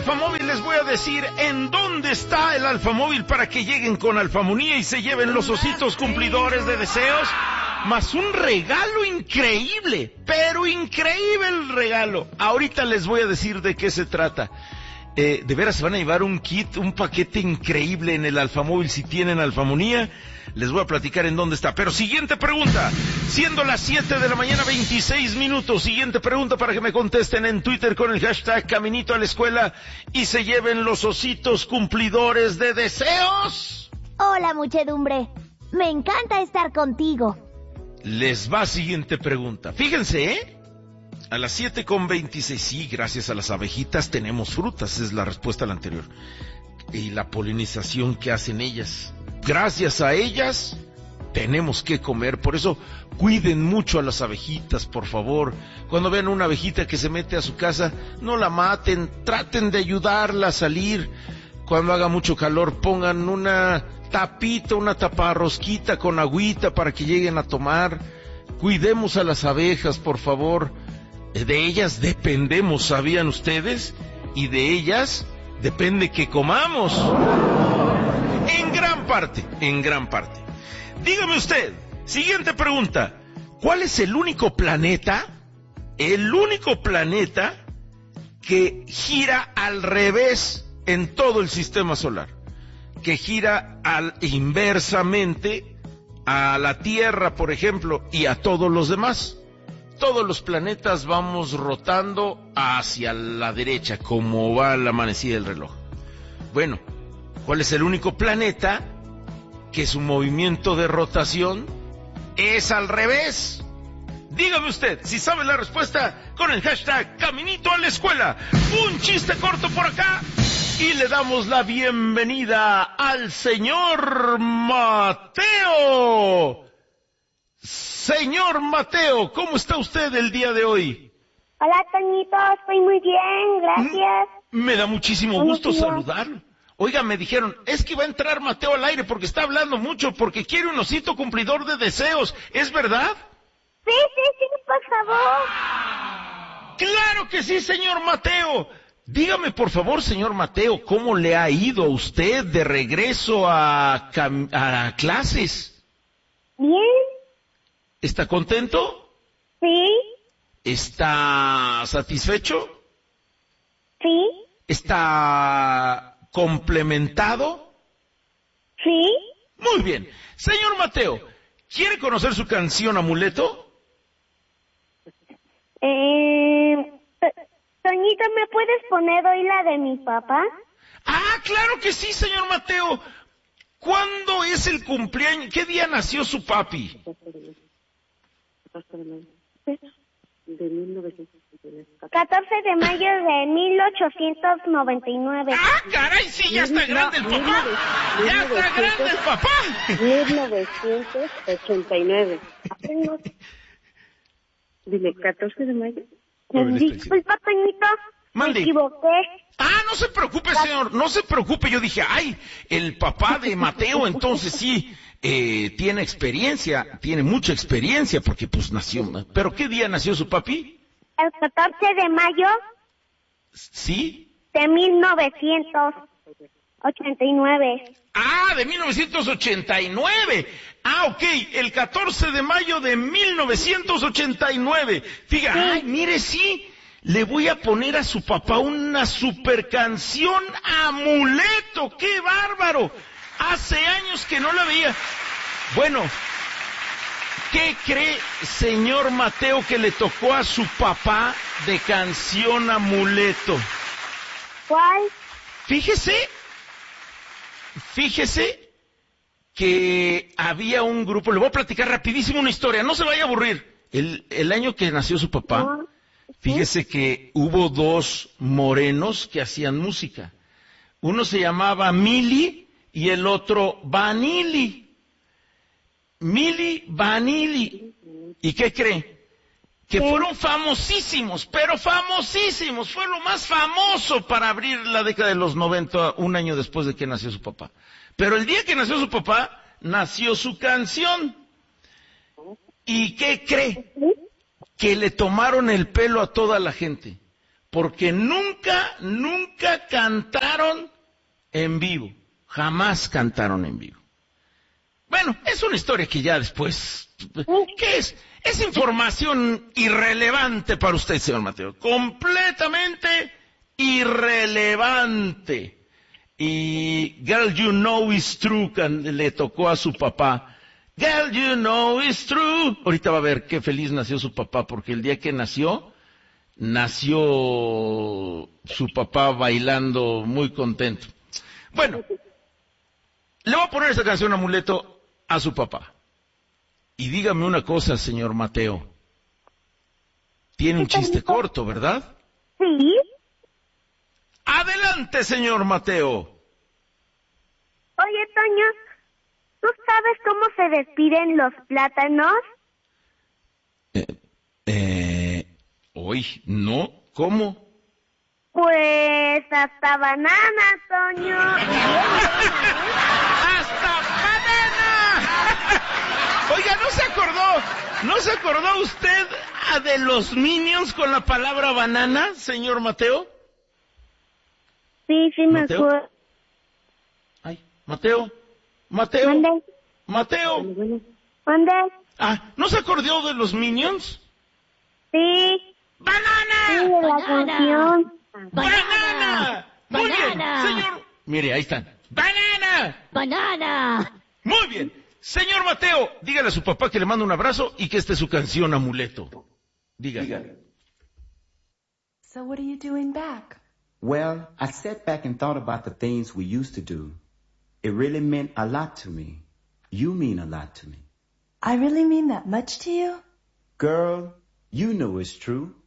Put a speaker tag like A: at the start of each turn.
A: Alfamóvil les voy a decir en dónde está el Alfamóvil para que lleguen con Alfamonía y se lleven los ositos cumplidores de deseos, más un regalo increíble, pero increíble el regalo. Ahorita les voy a decir de qué se trata. De veras se van a llevar un kit, un paquete increíble en el Alfamóvil si tienen Alfamonía. Les voy a platicar en dónde está. Pero siguiente pregunta, siendo las 7 de la mañana 26 minutos, siguiente pregunta para que me contesten en Twitter con el hashtag Caminito a la Escuela y se lleven los ositos cumplidores de deseos.
B: Hola, muchedumbre. Me encanta estar contigo.
A: Les va siguiente pregunta. Fíjense, a las 7:26, sí, gracias a las abejitas tenemos frutas, es la respuesta a la anterior. Y la polinización que hacen ellas. Gracias a ellas tenemos que comer, por eso cuiden mucho a las abejitas, por favor. Cuando vean una abejita que se mete a su casa, no la maten, traten de ayudarla a salir. Cuando haga mucho calor, pongan una tapita, una taparrosquita con agüita para que lleguen a tomar. Cuidemos a las abejas, por favor. De ellas dependemos, ¿sabían ustedes? Y de ellas depende que comamos. En gran parte, en gran parte. Dígame usted, siguiente pregunta. ¿Cuál es el único planeta que gira al revés en todo el sistema solar? Que gira inversamente a la Tierra, por ejemplo, y a todos los demás. Todos los planetas vamos rotando hacia la derecha, como va la manecilla del reloj. Bueno, ¿cuál es el único planeta que su movimiento de rotación es al revés? Dígame usted, si sabe la respuesta, con el hashtag Caminito a la Escuela. Un chiste corto por acá y le damos la bienvenida al señor Mateo. Señor Mateo, ¿cómo está usted el día de hoy?
C: Hola, Toñito, estoy muy bien, gracias.
A: Me da muchísimo gusto saludarlo. Oiga, me dijeron, es que va a entrar Mateo al aire porque está hablando mucho, porque quiere un osito cumplidor de deseos. ¿Es verdad?
C: Sí, por favor.
A: ¡Claro que sí, señor Mateo! Dígame, por favor, señor Mateo, ¿cómo le ha ido a usted de regreso a clases?
C: Bien.
A: ¿Está contento?
C: Sí.
A: ¿Está satisfecho?
C: Sí.
A: ¿Está complementado?
C: Sí.
A: Muy bien. Señor Mateo, ¿quiere conocer su canción Amuleto?
C: Toñito, ¿me puedes poner hoy la de mi papá?
A: Ah, claro que sí, señor Mateo. ¿Cuándo es el cumpleaños? ¿Qué día nació su papi?
C: De 14 de mayo de 1899.
A: ¡Ah, caray! Sí, ya está grande el papá. ¡Ya está grande el papá!
C: 1989. Dile, 14 de mayo. Disculpa, Toñito.
A: Mande.
C: Me equivoqué.
A: Ah, no se preocupe, señor. No se preocupe. Yo dije, ay, el papá de Mateo, entonces sí, tiene experiencia, tiene mucha experiencia, porque pues nació. ¿Pero qué día nació su papi?
C: El 14 de mayo.
A: ¿Sí?
C: De 1989.
A: Ah, de 1989. Ah, ok, el 14 de mayo de 1989. Fíjate,
C: sí.
A: Ay, mire, sí, le voy a poner a su papá una super canción Amuleto. ¡Qué bárbaro! Hace años que no la veía. Bueno, ¿qué cree, señor Mateo, que le tocó a su papá de canción Amuleto?
C: ¿Cuál?
A: Fíjese que había un grupo, le voy a platicar rapidísimo una historia, no se vaya a aburrir. El año que nació su papá, fíjese que hubo dos morenos que hacían música. Uno se llamaba Mili y el otro Vanilli. Mili, Vanilli. ¿Y qué cree? Que fueron famosísimos, pero famosísimos. Fue lo más famoso para abrir la década de los 90, un año después de que nació su papá. Pero el día que nació su papá, nació su canción. ¿Y qué cree? Que le tomaron el pelo a toda la gente. porque nunca cantaron en vivo. Jamás cantaron en vivo. Bueno, es una historia que ya después... ¿Qué es? Es información irrelevante para usted, señor Mateo. Completamente irrelevante. Y Girl, You Know It's True le tocó a su papá. Girl, You Know It's True. Ahorita va a ver qué feliz nació su papá, porque el día que nació su papá bailando muy contento. Bueno, le voy a poner esta canción Amuleto a su papá. Y dígame una cosa, señor Mateo. Tiene un chiste corto, ¿verdad?
C: Sí.
A: Adelante, señor Mateo.
C: Oye, Toño, ¿tú sabes cómo se despiden los plátanos?
A: Hoy, ¿no? ¿Cómo?
C: Pues hasta banana, Toño.
A: ¡Hasta banana! Oiga, ¿no se acordó usted de los Minions con la palabra banana, señor Mateo?
C: Sí, me acuerdo.
A: Ay, Mateo.
C: ¿Mande?
A: Mateo.
C: ¿Mande?
A: Ah, ¿no se acordó de los Minions?
C: Sí.
A: ¡Banana!
C: Sí, de la canción.
A: ¡Banana! Muy bien, señor. Mire, ahí están. ¡Banana!
B: ¡Banana!
A: Muy bien. Señor Mateo, dígale a su papá que le manda un abrazo y que esta es su canción Amuleto. Dígale.
D: So what are you doing back?
E: Well, I sat back and thought about the things we used to do. It really meant a lot to me. You mean a lot to me.
D: I really mean that much to you?
E: Girl, you know it's true.